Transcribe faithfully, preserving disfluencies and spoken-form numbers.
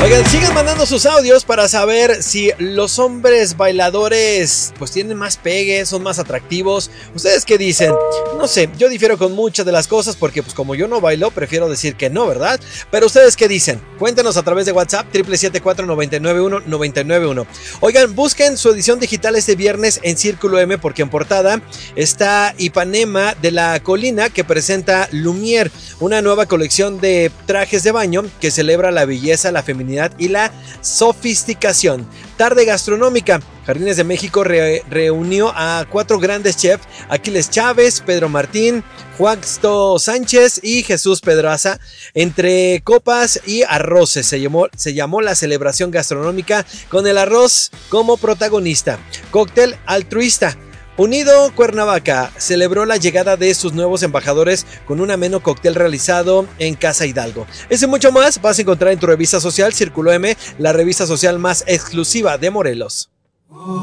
Oigan, sigan mandando sus audios para saber si los hombres bailadores pues tienen más pegue, son más atractivos. ¿Ustedes qué dicen? No sé, yo difiero con muchas de las cosas porque pues como yo no bailo, prefiero decir que no, ¿verdad? Pero ¿ustedes qué dicen? Cuéntenos a través de WhatsApp, siete siete cuatro, nueve nueve uno, nueve nueve uno. Oigan, busquen su edición digital este viernes en Círculo M porque en portada está Ipanema de la Colina, que presenta Lumière, una nueva colección de trajes de baño que celebra la belleza, la feminidad y la sofisticación. Tarde gastronómica. Jardines de México re reunió a cuatro grandes chefs: Aquiles Chávez, Pedro Martín, Juansto Sánchez y Jesús Pedraza. Entre copas y arroces se llamó, se llamó la celebración gastronómica, con el arroz como protagonista. Cóctel altruista. Unido Cuernavaca celebró la llegada de sus nuevos embajadores con un ameno cóctel realizado en Casa Hidalgo. Eso y mucho más vas a encontrar en tu revista social Círculo M, la revista social más exclusiva de Morelos.